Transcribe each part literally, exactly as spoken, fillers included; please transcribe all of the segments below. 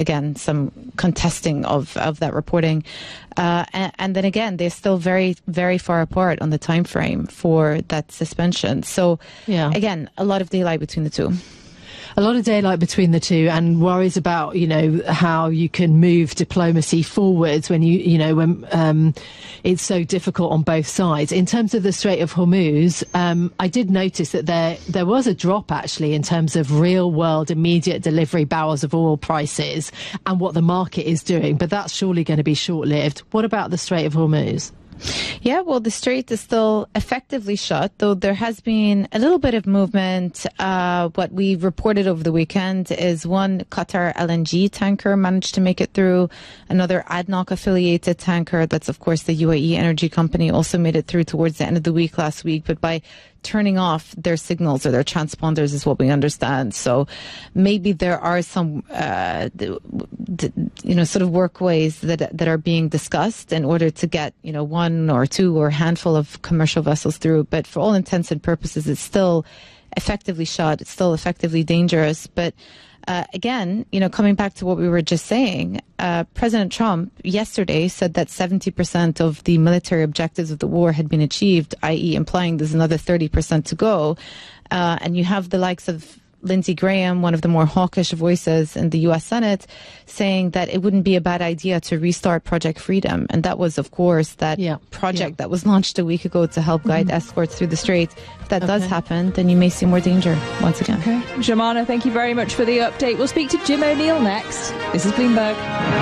again, some contesting of, of that reporting. Uh, and, and then again, they're still very, very far apart on the time frame for that suspension. So, yeah. again, a lot of daylight between the two. A lot of daylight between the two, and worries about, you know, how you can move diplomacy forwards when you, you know, when um, it's so difficult on both sides. In terms of the Strait of Hormuz, um, I did notice that there there was a drop actually in terms of real world immediate delivery barrels of oil prices and what the market is doing, but that's surely going to be short lived. What about the Strait of Hormuz? Yeah, well, the strait is still effectively shut, though there has been a little bit of movement. Uh, what we reported over the weekend is one Qatar L N G tanker managed to make it through. Another A D N O C-affiliated tanker, that's, of course, the U A E energy company, also made it through towards the end of the week last week. But by turning off their signals or their transponders is what we understand. So maybe there are some, uh, you know, sort of workways that that are being discussed in order to get, you know, one or two or a handful of commercial vessels through. But for all intents and purposes, it's still effectively shut. It's still effectively dangerous. But Uh, again, you know, coming back to what we were just saying, uh, President Trump yesterday said that seventy percent of the military objectives of the war had been achieved, that is implying there's another thirty percent to go. Uh, and you have the likes of Lindsey Graham, one of the more hawkish voices in the U S Senate, saying that it wouldn't be a bad idea to restart Project Freedom. And that was, of course, that yeah. project yeah. that was launched a week ago to help guide mm-hmm. escorts through the strait. If that okay. does happen, then you may see more danger once again. Okay. Joumanna, thank you very much for the update. We'll speak to Jim O'Neill next. This is Bloomberg.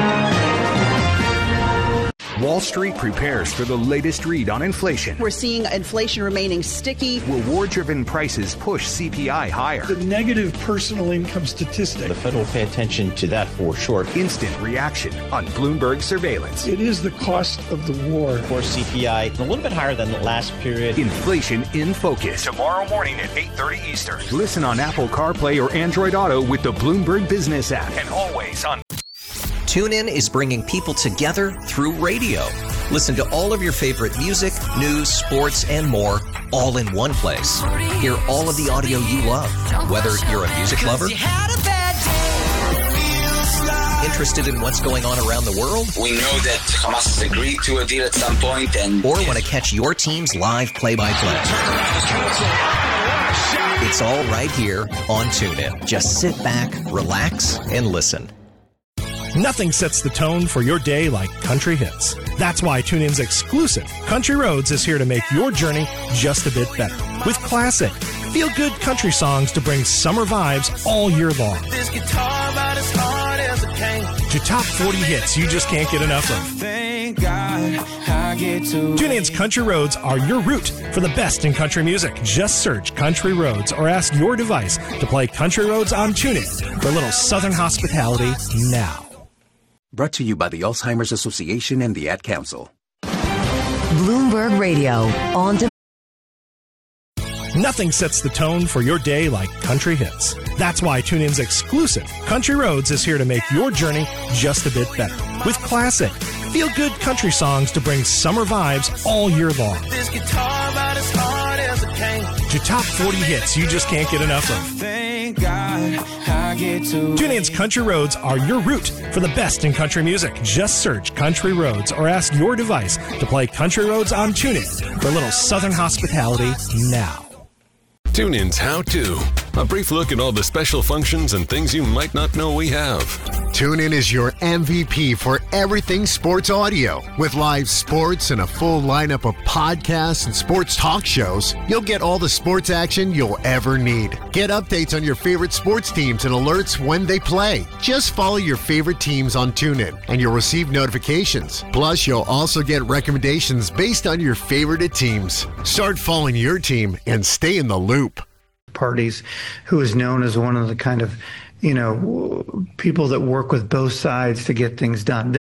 Wall Street prepares for the latest read on inflation. We're seeing inflation remaining sticky. Will war-driven prices push C P I higher? The negative personal income statistic. The Fed will pay attention to that for sure. Instant reaction on Bloomberg surveillance. It is the cost of the war. Of course, C P I a little bit higher than the last period. Inflation in Focus. Tomorrow morning at eight thirty Eastern. Listen on Apple CarPlay or Android Auto with the Bloomberg Business app. And always on TuneIn is bringing people together through radio. Listen to all of your favorite music, news, sports, and more, all in one place. Hear all of the audio you love, whether you're a music lover, interested in what's going on around the world. We know that Hamas has agreed to a deal at some point, and or want to catch your team's live play-by-play. It's all right here on TuneIn. Just sit back, relax, and listen. Nothing sets the tone for your day like country hits. That's why TuneIn's exclusive Country Roads is here to make your journey just a bit better. With classic, feel-good country songs to bring summer vibes all year long. This guitar about as hard as it came. To top forty hits you just can't get enough of. Thank God I get to TuneIn's Country Roads are your route for the best in country music. Just search Country Roads or ask your device to play Country Roads on TuneIn for a little Southern hospitality now. Brought to you by the Alzheimer's Association and the Ad Council. Bloomberg Radio on demand. Nothing sets the tone for your day like country hits. That's why TuneIn's exclusive Country Roads is here to make your journey just a bit better. With classic, feel-good country songs to bring summer vibes all year long. This guitar about as hard as it came. To top forty hits you just can't get enough of. Thank God I get to TuneIn's Country Roads are your route for the best in country music. Just search Country Roads or ask your device to play Country Roads on TuneIn for a little Southern hospitality now. TuneIn's How To. A brief look at all the special functions and things you might not know we have. TuneIn is your M V P for everything sports audio. With live sports and a full lineup of podcasts and sports talk shows, you'll get all the sports action you'll ever need. Get updates on your favorite sports teams and alerts when they play. Just follow your favorite teams on TuneIn and you'll receive notifications. Plus, you'll also get recommendations based on your favorite teams. Start following your team and stay in the loop. Parties, who is known as one of the kind of, you know, people that work with both sides to get things done.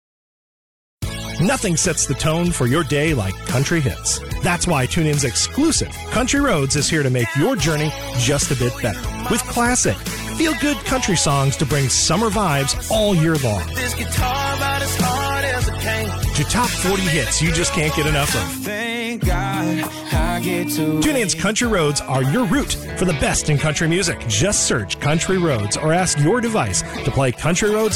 Nothing sets the tone for your day like country hits. That's why TuneIn's exclusive Country Roads is here to make your journey just a bit better. With classic, feel-good country songs to bring summer vibes all year long. This guitar about as hard as it came. To top forty hits you just can't get enough of. Thank God I get to TuneIn's Country Roads are your route for the best in country music. Just search Country Roads or ask your device to play Country Roads